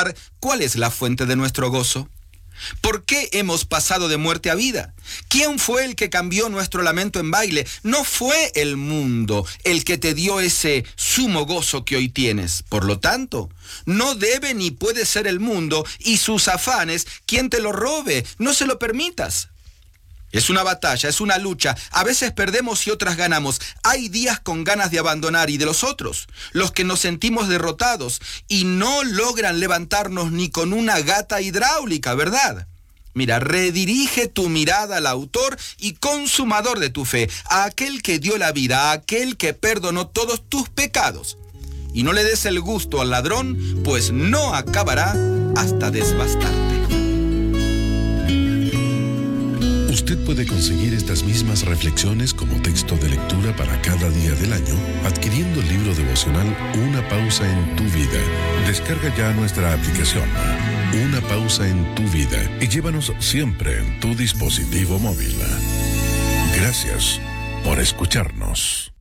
preguntar cuál es la fuente de nuestro gozo. ¿Por qué hemos pasado de muerte a vida? ¿Quién fue el que cambió nuestro lamento en baile? No fue el mundo el que te dio ese sumo gozo que hoy tienes. Por lo tanto, no debe ni puede ser el mundo y sus afanes quien te lo robe. No se lo permitas. Es una batalla, es una lucha. A veces perdemos y otras ganamos. Hay días con ganas de abandonar y de los otros, los que nos sentimos derrotados y no logran levantarnos ni con una gata hidráulica, ¿verdad? Mira, redirige tu mirada al autor y consumador de tu fe, a aquel que dio la vida, a aquel que perdonó todos tus pecados. Y no le des el gusto al ladrón, pues no acabará hasta desbastarte. Usted puede conseguir estas mismas reflexiones como texto de lectura para cada día del año adquiriendo el libro devocional Una pausa en tu vida. Descarga ya nuestra aplicación Una pausa en tu vida y llévanos siempre en tu dispositivo móvil. Gracias por escucharnos.